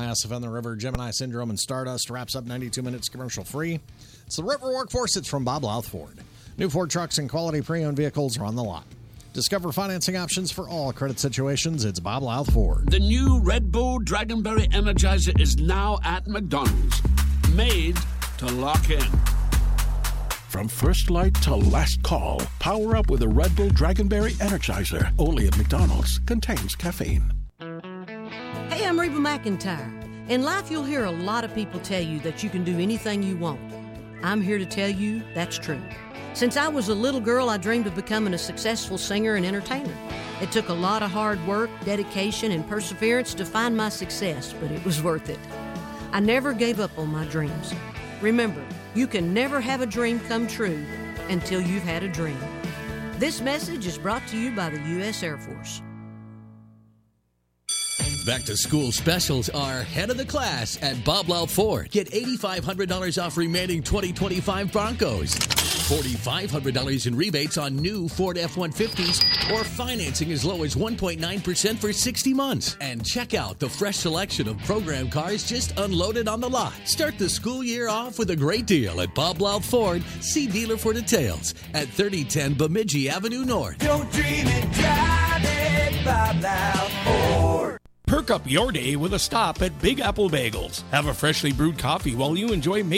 Massive on the River, Gemini Syndrome, and Stardust wraps up 92 minutes commercial free. It's the River Workforce. It's from Bob Louth Ford. New Ford trucks and quality pre-owned vehicles are on the lot. Discover financing options for all credit situations. It's Bob Louth Ford. The new Red Bull Dragonberry Energizer is now at McDonald's. Made to lock in. From first light to last call, power up with a Red Bull Dragonberry Energizer. Only at McDonald's. Contains caffeine. Hey, I'm Reba McEntire. In life, you'll hear a lot of people tell you that you can do anything you want. I'm here to tell you that's true. Since I was a little girl, I dreamed of becoming a successful singer and entertainer. It took a lot of hard work, dedication, and perseverance to find my success, but it was worth it. I never gave up on my dreams. Remember, you can never have a dream come true until you've had a dream. This message is brought to you by the U.S. Air Force. Back to school specials are head of the class at Bob Louth Ford. Get $8,500 off remaining 2025 Broncos. $4,500 in rebates on new Ford F-150s or financing as low as 1.9% for 60 months. And check out the fresh selection of program cars just unloaded on the lot. Start the school year off with a great deal at Bob Louth Ford. See dealer for details at 3010 Bemidji Avenue North. Don't dream it, drive it, Bob Louth Ford. Perk up your day with a stop at Big Apple Bagels. Have a freshly brewed coffee while you enjoy